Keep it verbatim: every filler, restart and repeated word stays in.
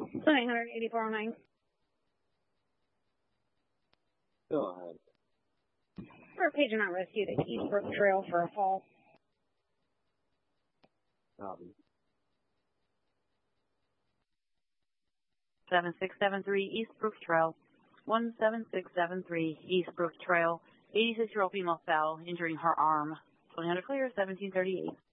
nine hundred eighty-four oh nine. Go ahead. For a patient not rescued at Eastbrook Trail for a fall. Copy. seven six seven three Eastbrook Trail. one seven six seven three Eastbrook Trail. eighty-six-year-old female fell, injuring her arm. twenty hundred clear, seventeen thirty-eight.